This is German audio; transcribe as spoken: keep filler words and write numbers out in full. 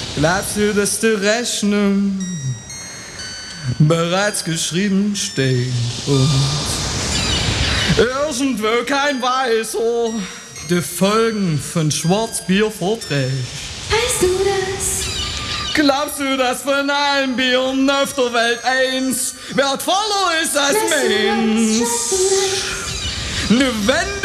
Glaubst du, dass die Rechnung bereits geschrieben steht und irgendwo kein Weißer die Folgen von Schwarzbier vorträgt? Weißt du das? Glaubst du, dass von allen Bieren auf der Welt eins wertvoller ist als meins? Nur wenn